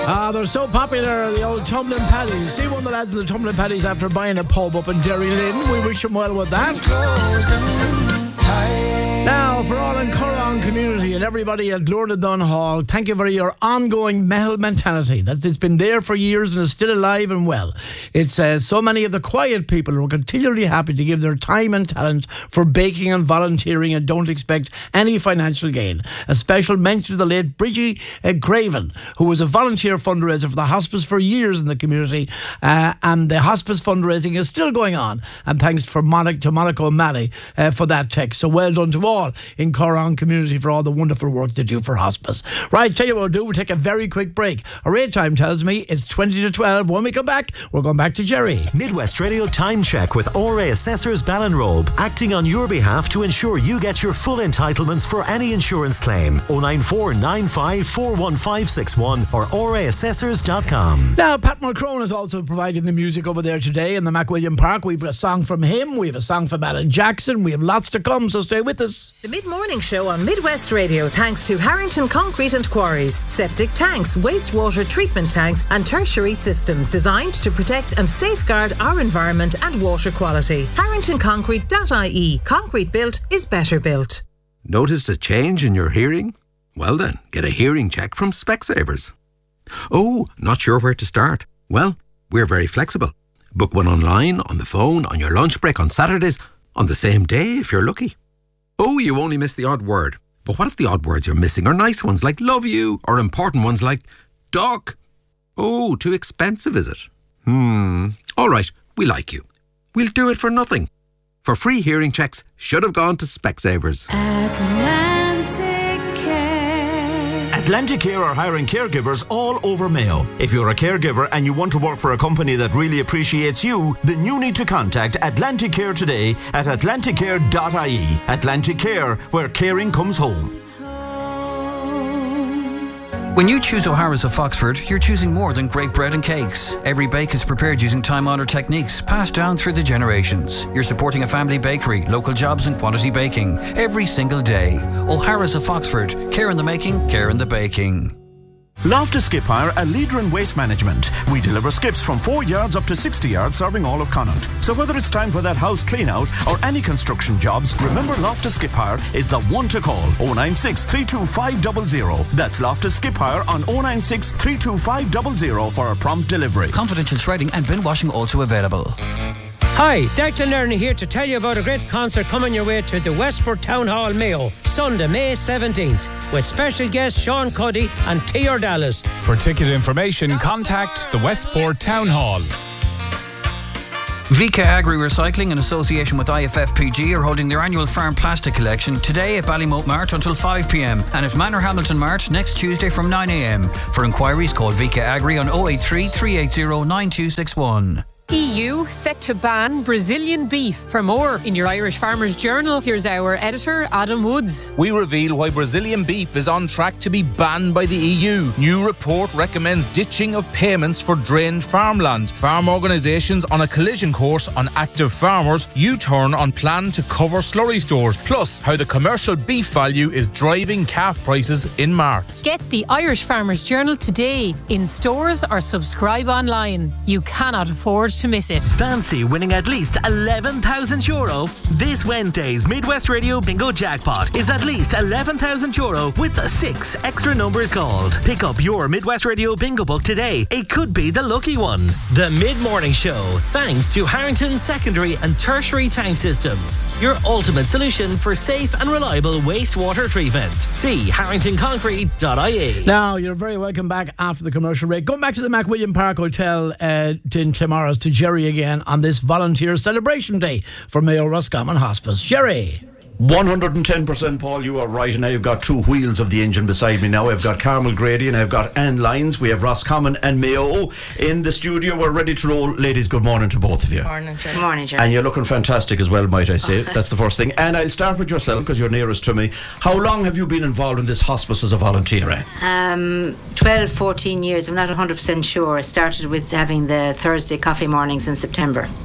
They're so popular, the old Tumbling Paddies. See one of the lads in the Tumbling Paddies after buying a pub up in Derry Lynn. We wish them well with that. Now, for all in Curran community and everybody at Lorna Hall, thank you for your ongoing Mehel mentality. It's been there for years and is still alive and well. It's so many of the quiet people who are continually happy to give their time and talent for baking and volunteering and don't expect any financial gain. A special mention to the late Bridgie Craven, who was a volunteer fundraiser for the hospice for years in the community, and the hospice fundraising is still going on. And thanks to Monica O'Malley for that text. So well done to all in Curran community for all the wonderful work they do for hospice. Right, tell you what we'll do. We'll take a very quick break. Our rate time tells me it's 20 to 12. When we come back, we're going back to Jerry. Midwest Radio Time Check with RA Assessors Ballinrobe, acting on your behalf to ensure you get your full entitlements for any insurance claim. 09495415561 or raassessors.com. Now, Pat Mulcrone is also providing the music over there today in the MacWilliam Park. We've a song from him. We have a song from Alan Jackson. We have lots to come, so stay with us. The Mid-Morning Show on Midwest Radio, thanks to Harrington Concrete and Quarries. Septic tanks, wastewater treatment tanks and tertiary systems designed to protect and safeguard our environment and water quality. HarringtonConcrete.ie. Concrete built is better built. Noticed a change in your hearing? Well then, get a hearing check from Specsavers. Oh, not sure where to start? Well, we're very flexible. Book one online, on the phone, on your lunch break, on Saturdays, on the same day if you're lucky. Oh, you only missed the odd word. But what if the odd words you're missing are nice ones like love you, or important ones like duck? Oh, too expensive, is it? All right, we like you. We'll do it for nothing. For free hearing checks, should have gone to Specsavers. Atlanticare are hiring caregivers all over Mayo. If you're a caregiver and you want to work for a company that really appreciates you, then you need to contact Atlanticare today at atlanticare.ie. Atlanticare, where caring comes home. When you choose O'Hara's of Foxford, you're choosing more than great bread and cakes. Every bake is prepared using time-honoured techniques passed down through the generations. You're supporting a family bakery, local jobs and quality baking every single day. O'Hara's of Foxford. Care in the making, care in the baking. Loftus Skip Hire, a leader in waste management. We deliver skips from 4 yards up to 60 yards, serving all of Connaught. So whether it's time for that house clean out or any construction jobs, remember Loftus Skip Hire is the one to call. 096 325 00. That's Loftus Skip Hire on 096 325 00 for a prompt delivery. Confidential shredding and bin washing also available. Hi, Declan Lerner here to tell you about a great concert coming your way to the Westport Town Hall, Mayo, Sunday, May 17th, with special guests Sean Cuddy and T.R. Dallas. For ticket information, contact the Westport Town Hall. VK Agri Recycling, in association with IFFPG, are holding their annual farm plastic collection today at Ballymote Mart until 5 p.m. and at Manor Hamilton Mart next Tuesday from 9 a.m. For inquiries, call VK Agri on 083 380 9261. EU set to ban Brazilian beef. For more in your Irish Farmers Journal, here's our editor, Adam Woods. We reveal why Brazilian beef is on track to be banned by the EU. New report recommends ditching of payments for drained farmland. Farm organisations on a collision course on active farmers. U-turn on plan to cover slurry stores. Plus, how the commercial beef value is driving calf prices in March. Get the Irish Farmers Journal today in stores or subscribe online. You cannot afford to miss it. Fancy winning at least €11,000? This Wednesday's Midwest Radio Bingo Jackpot is at least €11,000 with 6 extra numbers called. Pick up your Midwest Radio Bingo book today. It could be the lucky one. The Mid-Morning Show, thanks to Harrington Secondary and Tertiary Tank Systems, your ultimate solution for safe and reliable wastewater treatment. See harringtonconcrete.ie. Now, you're very welcome back after the commercial break. Going back to the MacWilliam Park Hotel in Clamorris to Jerry again on this volunteer celebration day for Mayo Roscommon Hospice. Jerry. 110%, Paul, you are right, and I've got two wheels of the engine beside me now. I've got Carmel Grady and I've got Anne Lyons. We have Roscommon and Mayo in the studio. We're ready to roll. Ladies, good morning to both of you. Morning, Jerry. Morning, Jerry. And you're looking fantastic as well, might I say. That's the first thing. And I'll start with yourself because you're nearest to me. How long have you been involved in this hospice as a volunteer, Anne? 12, 14 years. I'm not 100% sure. I started with having the Thursday coffee mornings in September.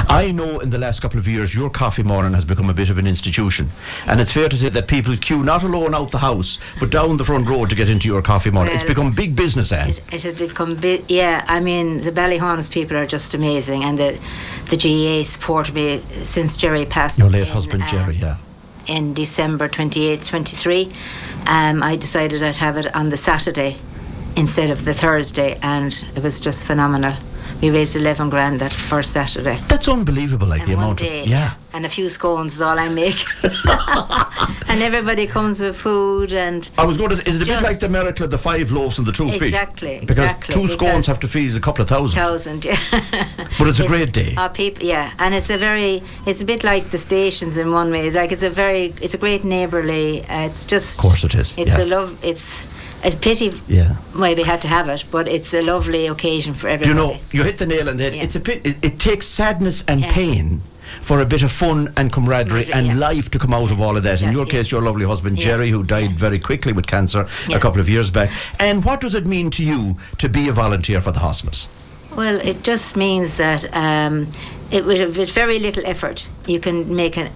I know in the last couple of years your coffee morning has become a bit of an institution, and it's fair to say that people queue not alone out the house but down the front road to get into your coffee morning. It's become big business, Anne. It has become big, yeah. I mean, the Ballyhauns people are just amazing, and the GAA support me since Jerry passed. Your late husband Jerry, yeah. In December 28th, 23, I decided I'd have it on the Saturday instead of the Thursday, and it was just phenomenal. We raised 11 grand that first Saturday. That's unbelievable, like and the amount day, of... Yeah. And a few scones is all I make. And everybody comes with food and... I was going to... Is it a bit like the miracle of the 5 loaves and the 2 fish? Exactly. Because 2 scones have to feed a couple of thousand. Yeah. But it's a great day. People, yeah. And it's a bit like the stations in one way. It's a great neighbourly... it's just... Of course it is. It's a pity why we had to have it, but it's a lovely occasion for everybody. Do you know, you hit the nail on the head. Yeah. It takes sadness and pain for a bit of fun and camaraderie and life to come out of all of that. In your case, your lovely husband Jerry, who died very quickly with cancer a couple of years back. And what does it mean to you to be a volunteer for the hospice? Well, it just means that with very little effort you can make a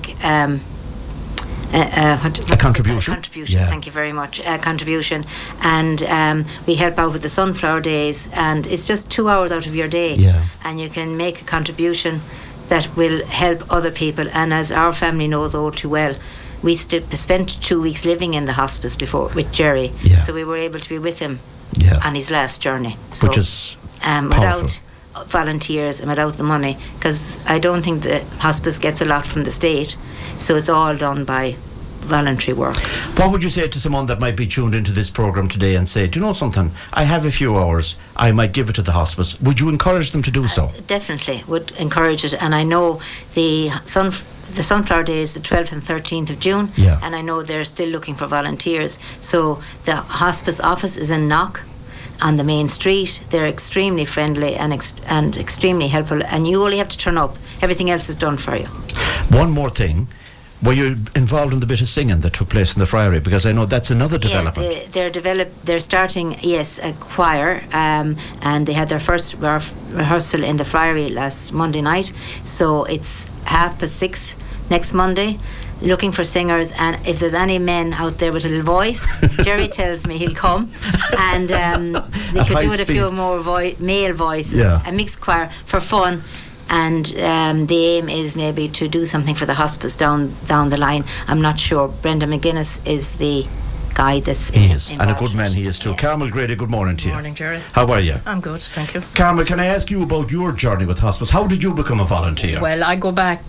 contribution. Thank you very much. A contribution, and we help out with the Sunflower Days, and it's just 2 hours out of your day, and you can make a contribution that will help other people. And as our family knows all too well, we spent 2 weeks living in the hospice before with Jerry, so we were able to be with him on his last journey. So, which is without volunteers and without the money, because I don't think the hospice gets a lot from the state, so it's all done by voluntary work. What would you say to someone that might be tuned into this programme today and say, do you know something, I have a few hours, I might give it to the hospice? Would you encourage them to do so? Definitely would encourage it. And I know the Sunflower Day is the 12th and 13th of June, and I know they're still looking for volunteers. So the hospice office is in Knock on the main street. They're extremely friendly and extremely helpful, and you only have to turn up. Everything else is done for you. One more thing, were you involved in the bit of singing that took place in the Friary? Because I know that's another development. They're starting, a choir, and they had their first rehearsal in the Friary last Monday night, so it's 6:30 next Monday, looking for singers, and if there's any men out there with a little voice, Jerry tells me he'll come, and they could do with a few more male voices, a mixed choir for fun. And the aim is maybe to do something for the hospice down the line. I'm not sure. Brenda McGuinness is the guy that's involved, and a good man he is too. Carmel Grady, good morning to you. Good morning, Jerry. How are you? I'm good, thank you. Carmel, can I ask you about your journey with hospice? How did you become a volunteer? Well, I go back,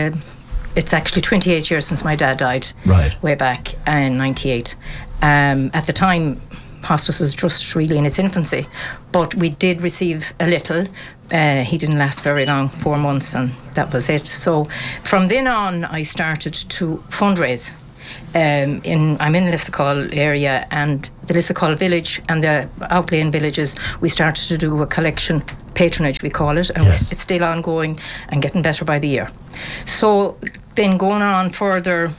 it's actually 28 years since my dad died. Right. Way back in 98. At the time, hospice was just really in its infancy, but we did receive a little. He didn't last very long, 4 months, and that was it. So from then on, I started to fundraise. I'm in Lissacull area, and the Lissacull village and the outlying villages, we started to do a collection, patronage we call it, and it's still ongoing and getting better by the year. So then going on further,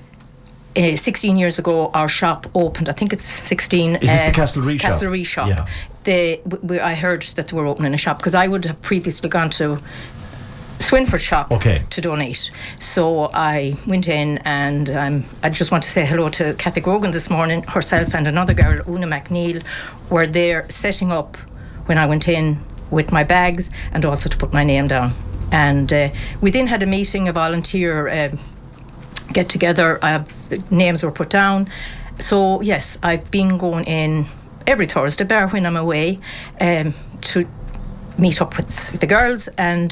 16 years ago, our shop opened. I think it's 16. Is this the Castlereagh shop? Castlereagh shop. Yeah. I heard that they were opening a shop, because I would have previously gone to Swinford shop to donate. So I went in, and I just want to say hello to Kathy Grogan this morning. Herself and another girl, Una McNeil, were there setting up when I went in with my bags, and also to put my name down. And we then had a meeting, a volunteer get together, names were put down. So yes, I've been going in every Thursday, bar when I'm away, to meet up with the girls and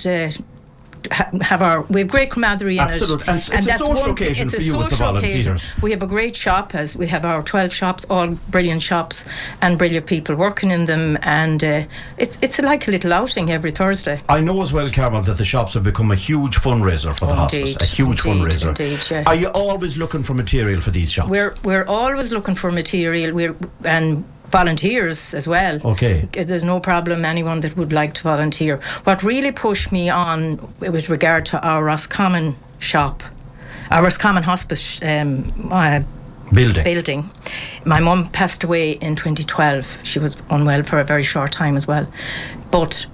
we have great camaraderie in it. And it's a social occasion for you as the volunteers. We have a great shop, as we have our 12 shops, all brilliant shops and brilliant people working in them, and it's like a little outing every Thursday. I know as well, Carmel, that the shops have become a huge fundraiser for the hospice. A huge fundraiser. Indeed, yeah. Are you always looking for material for these shops? We're always looking for material. And volunteers as well. Okay. There's no problem, anyone that would like to volunteer. What really pushed me on with regard to our Roscommon shop, our Roscommon hospice building. My mum passed away in 2012. She was unwell for a very short time as well. But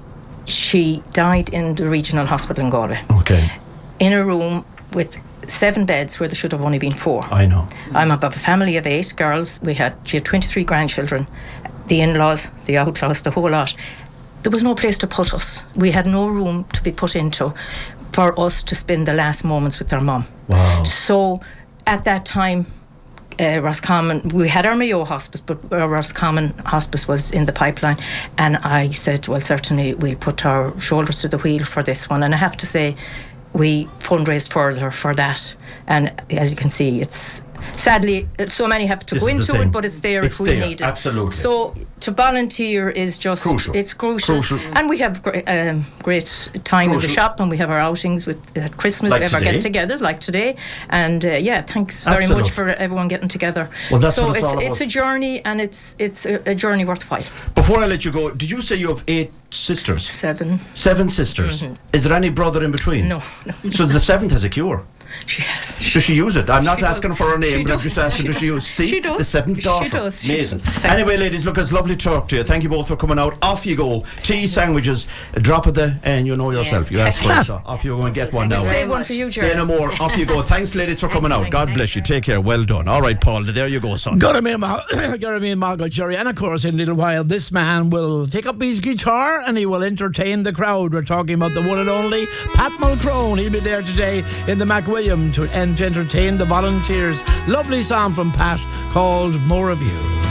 She died in the regional hospital in Galway. Okay. In a room with 7 beds where there should have only been 4. I know. I'm of a family of 8 girls. She had 23 grandchildren, the in-laws, the outlaws, the whole lot. There was no place to put us. We had no room to be put into for us to spend the last moments with our mum. Wow. So at that time, Roscommon, we had our Mayo hospice, but Roscommon hospice was in the pipeline, and I said, well, certainly we'll put our shoulders to the wheel for this one. And I have to say, we fundraised further for that, and as you can see, it's sadly so many have to go into it, but it's there if we need it. Absolutely. So to volunteer is just crucial. It's crucial. And we have great time in the shop, and we have our outings at Christmas. Like we have our today. get-togethers like today, and thanks very much for everyone getting together. Well, that's so what it's all it's a journey, and it's a journey worthwhile. Before I let you go, did you say you have 8 sisters? 7. 7 sisters. Is there any brother in between? No. So the 7th has a cure. Yes. Does she use it? I'm not asking for her name, but I'm just asking, does she use it? See? She does. The 7th daughter. She does. Amazing. She does. Anyway, ladies, look, it's lovely to talk to you. Thank you both for coming out. Off you go. Tea, sandwiches, a drop of and you know yourself. You asked for it, so off you go and get one now. Save one for you, Jerry. Say no more. Off you go. Thanks, ladies, for coming out. God bless you. Take care. Well done. All right, Paul. There you go, son. Got me and Margot, Jerry. And of course, in a little while, this man will take up his guitar and he will entertain the crowd. We're talking about the one and only Pat Mulcrone. He'll be there today in the McWilliam to entertain the volunteers. Lovely song from Pat called More of You.